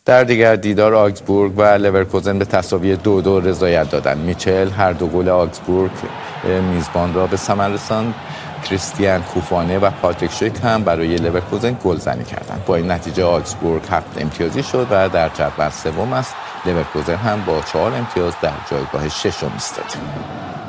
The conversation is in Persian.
در دیگر دیدار آگزبورگ و لورکوزن به تساوی 2-2 رضایت دادند. میچل هر دو گل آگزبورگ میزبان را به ثمر رساند. کریستیان کوفانه و پاتریک شیک هم برای لورکوزن گلزنی کردند. با این نتیجه آگزبورگ 7 امتیازی شد و در جدول سوم است. لورکوزن هم با 4 امتیاز در جایگاه ششم ایستاد.